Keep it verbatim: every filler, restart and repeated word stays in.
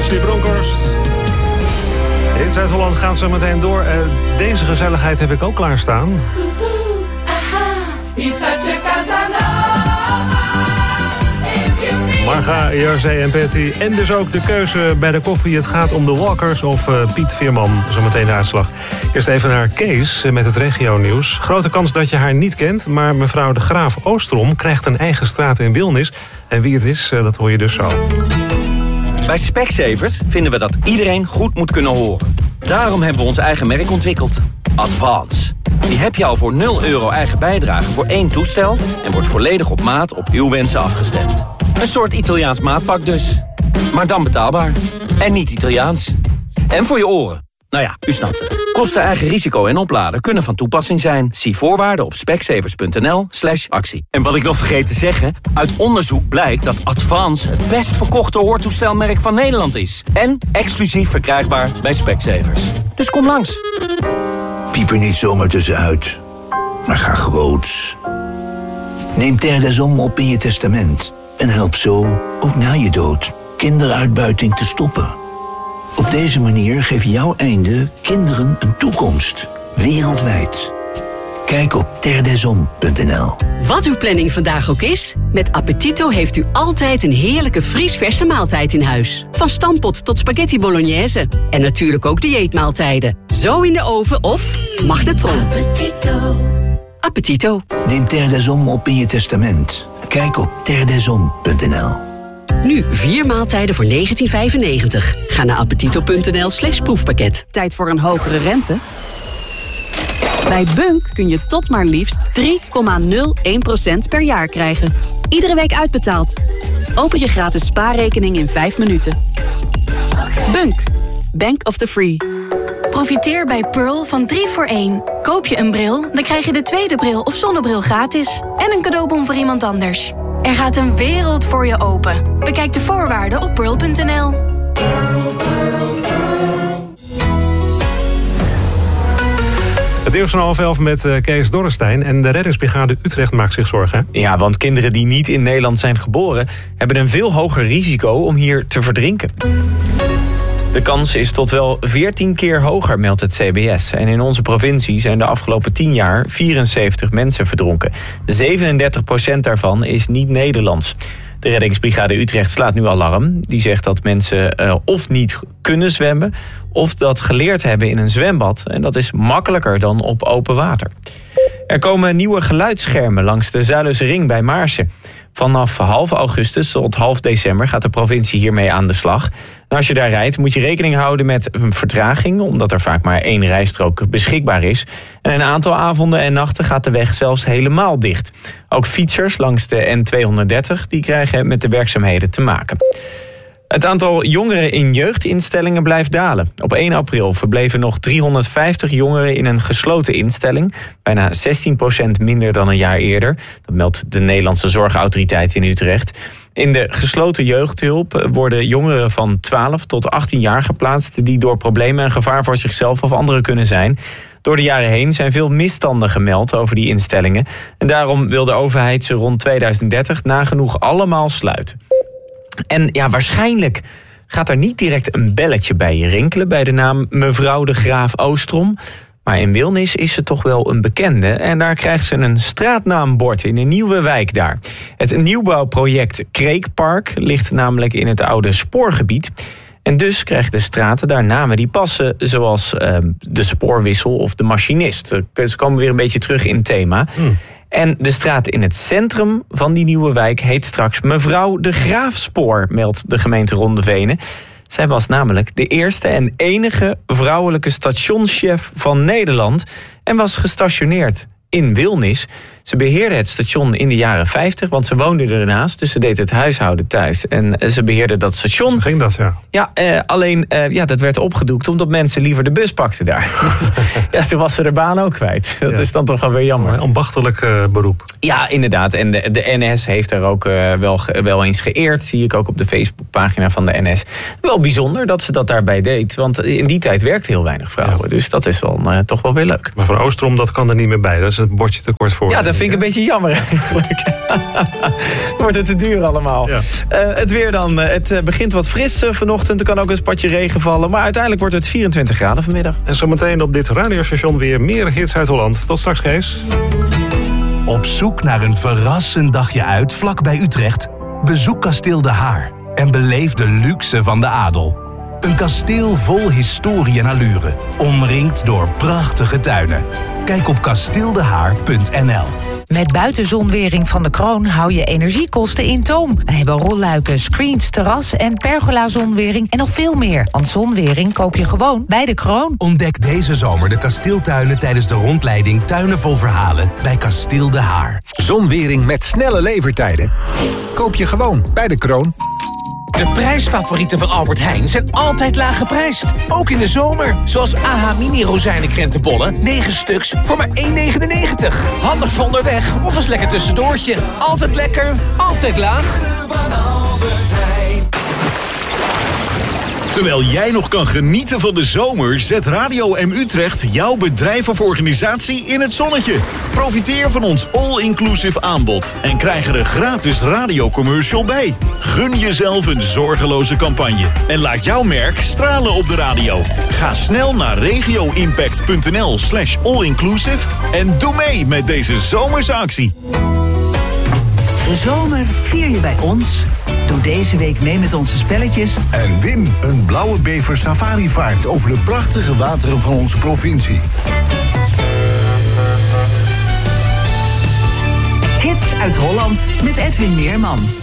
Leslie Bronkhorst. In Zuid-Holland gaat ze meteen door. Uh, deze gezelligheid heb ik ook klaarstaan. Marga, Jersey en Patty. En dus ook de keuze bij de koffie. Het gaat om de Walkers of uh, Piet Veerman. Zometeen de uitslag. Eerst even naar Kees met het regionieuws. Grote kans dat je haar niet kent. Maar mevrouw de Graaf Oostrom krijgt een eigen straat in Wilnis. En wie het is, uh, dat hoor je dus zo. Bij Specsavers vinden we dat iedereen goed moet kunnen horen. Daarom hebben we ons eigen merk ontwikkeld. Advance. Die heb je al voor nul euro eigen bijdrage voor één toestel... en wordt volledig op maat op uw wensen afgestemd. Een soort Italiaans maatpak dus. Maar dan betaalbaar. En niet Italiaans. En voor je oren. Nou ja, u snapt het. Kosten, eigen risico en opladen kunnen van toepassing zijn. Zie voorwaarden op specsavers.nl slash actie. En wat ik nog vergeet te zeggen... uit onderzoek blijkt dat Advance het best verkochte hoortoestelmerk van Nederland is. En exclusief verkrijgbaar bij Specsavers. Dus kom langs. Piep er niet zomaar tussenuit, maar ga groots. Neem Terre des Hommes op in je testament... en help zo, ook na je dood, kinderuitbuiting te stoppen. Op deze manier geef jouw einde kinderen een toekomst. Wereldwijd. Kijk op terre des hommes punt n l. Wat uw planning vandaag ook is, met Appetito heeft u altijd een heerlijke vriesverse maaltijd in huis. Van stampot tot spaghetti bolognese. En natuurlijk ook dieetmaaltijden. Zo in de oven of magnetron. Appetito. Appetito. Neem Terre des Hommes op in je testament. Kijk op terre des hommes punt n l. Nu vier maaltijden voor negentien vijfennegentig. Ga naar appetito.nl slash proefpakket. Tijd voor een hogere rente? Bij Bunk kun je tot maar liefst drie komma nul één procent per jaar krijgen. Iedere week uitbetaald. Open je gratis spaarrekening in vijf minuten. Bunk. Bank of the Free. Profiteer bij Pearl van drie voor één. Koop je een bril, dan krijg je de tweede bril of zonnebril gratis. En een cadeaubon voor iemand anders. Er gaat een wereld voor je open. Bekijk de voorwaarden op pearl punt n l. Het nieuws van half elf met uh, Kees Dorrestein. En de reddingsbrigade Utrecht maakt zich zorgen. Ja, want kinderen die niet in Nederland zijn geboren... hebben een veel hoger risico om hier te verdrinken. De kans is tot wel veertien keer hoger, meldt het C B S. En in onze provincie zijn de afgelopen tien jaar vierenzeventig mensen verdronken. zevenendertig procent daarvan is niet Nederlands. De reddingsbrigade Utrecht slaat nu alarm. Die zegt dat mensen uh, of niet kunnen zwemmen... of dat geleerd hebben in een zwembad. En dat is makkelijker dan op open water. Er komen nieuwe geluidsschermen langs de Zuilense Ring bij Maarsen. Vanaf half augustus tot half december gaat de provincie hiermee aan de slag. En als je daar rijdt moet je rekening houden met een vertraging... omdat er vaak maar één rijstrook beschikbaar is. En een aantal avonden en nachten gaat de weg zelfs helemaal dicht. Ook fietsers langs de N tweehonderddertig die krijgen met de werkzaamheden te maken. Het aantal jongeren in jeugdinstellingen blijft dalen. Op één april verbleven nog driehonderdvijftig jongeren in een gesloten instelling. Bijna zestien procent minder dan een jaar eerder. Dat meldt de Nederlandse Zorgautoriteit in Utrecht. In de gesloten jeugdhulp worden jongeren van twaalf tot achttien jaar geplaatst... die door problemen een gevaar voor zichzelf of anderen kunnen zijn. Door de jaren heen zijn veel misstanden gemeld over die instellingen. En daarom wil de overheid ze rond tweeduizend dertig nagenoeg allemaal sluiten. En ja, waarschijnlijk gaat er niet direct een belletje bij je rinkelen... bij de naam mevrouw de Graaf Oostrom. Maar in Wilnis is ze toch wel een bekende. En daar krijgt ze een straatnaambord in een nieuwe wijk daar. Het nieuwbouwproject Kreekpark ligt namelijk in het oude spoorgebied. En dus krijgen de straten daar namen die passen... zoals uh, de spoorwissel of de machinist. Ze komen weer een beetje terug in het thema... Hmm. En de straat in het centrum van die nieuwe wijk heet straks mevrouw de Graafspoor, meldt de gemeente Rondevenen. Zij was namelijk de eerste en enige vrouwelijke stationschef van Nederland en was gestationeerd in Wilnis. Ze beheerde het station in de jaren vijftig, want ze woonde ernaast. Dus ze deed het huishouden thuis. En ze beheerde dat station. Zo ging dat, ja. Ja, eh, alleen uh, ja, dat werd opgedoekt omdat mensen liever de bus pakten daar. Ja, toen was ze de baan ook kwijt. Dat ja. is dan toch wel weer jammer. Een ambachtelijk uh, beroep. Ja, inderdaad. En de, de N S heeft er ook uh, wel, wel eens geëerd. Zie ik ook op de Facebookpagina van de N S. Wel bijzonder dat ze dat daarbij deed. Want in die tijd werkte heel weinig vrouwen. Ja. Dus dat is wel, uh, toch wel weer leuk. Maar van Oostrom, dat kan er niet meer bij. Dat is het bordje te kort voor. Ja, vind ik een beetje jammer eigenlijk. Wordt het te duur allemaal. Ja. Uh, het weer dan. Het uh, begint wat fris uh, vanochtend. Er kan ook een spatje regen vallen. Maar uiteindelijk wordt het vierentwintig graden vanmiddag. En zometeen op dit radiostation weer meer hits uit Holland. Tot straks, Kees. Op zoek naar een verrassend dagje uit vlakbij Utrecht? Bezoek Kasteel De Haar en beleef de luxe van de adel. Een kasteel vol historie en allure, omringd door prachtige tuinen. Kijk op kasteeldehaar punt n l. Met buitenzonwering van de Kroon hou je energiekosten in toom. We hebben rolluiken, screens, terras en pergola-zonwering en nog veel meer. Want zonwering koop je gewoon bij de Kroon. Ontdek deze zomer de kasteeltuinen tijdens de rondleiding Tuinen vol Verhalen bij Kasteel De Haar. Zonwering met snelle levertijden koop je gewoon bij de Kroon. De prijsfavorieten van Albert Heijn zijn altijd laag geprijsd. Ook in de zomer. Zoals A H Mini rozijnenkrentenbollen. negen stuks voor maar één negenennegentig. Handig voor onderweg of als lekker tussendoortje. Altijd lekker, altijd laag. Terwijl jij nog kan genieten van de zomer, zet Radio M Utrecht jouw bedrijf of organisatie in het zonnetje. Profiteer van ons all-inclusive aanbod en krijg er een gratis radiocommercial bij. Gun jezelf een zorgeloze campagne en laat jouw merk stralen op de radio. Ga snel naar regioimpact.nl slash allinclusive en doe mee met deze zomerse actie. De zomer vier je bij ons. Doe deze week mee met onze spelletjes. En win een blauwe bever safarivaart over de prachtige wateren van onze provincie. Hits uit Holland met Edwin Meerman.